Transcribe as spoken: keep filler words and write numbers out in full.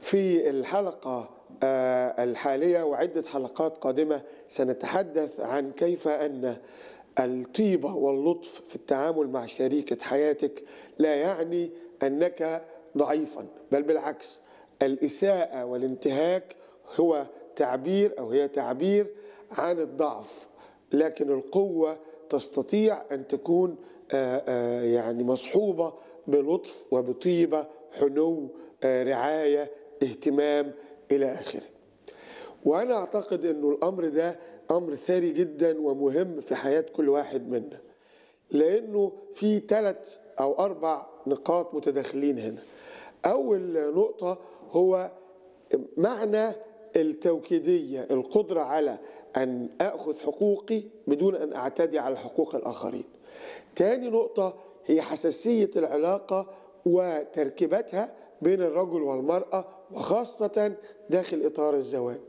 في الحلقة الحالية وعدة حلقات قادمة سنتحدث عن كيف أن الطيبة واللطف في التعامل مع شريكة حياتك لا يعني أنك ضعيفا، بل بالعكس، الإساءة والانتهاك هو تعبير أو هي تعبير عن الضعف، لكن القوة تستطيع أن تكون يعني مصحوبة بلطف وبطيبة، حنو، رعاية، اهتمام إلى آخره. وأنا أعتقد أنه الأمر ده أمر ثري جدا ومهم في حياة كل واحد منا، لأنه في ثلاث أو أربع نقاط متداخلين هنا. أول نقطة هو معنى التوكيدية، القدرة على أن أخذ حقوقي بدون أن أعتدي على حقوق الآخرين. تاني نقطة هي حساسية العلاقة وتركيبتها بين الرجل والمرأة، وخاصة داخل إطار الزواج.